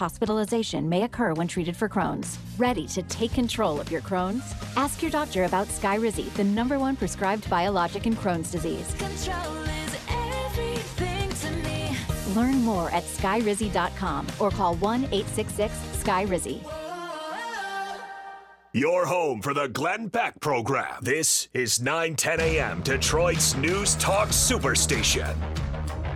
hospitalization may occur when treated for Crohn's. Ready to take control of your Crohn's? Ask your doctor about Skyrizi, the #1 prescribed biologic in Crohn's disease. Control is everything to me. Learn more at skyrizi.com or call 1-866-SKYRIZI. Your home for the Glenn Beck program. This is 910 a.m. Detroit's News Talk Superstation.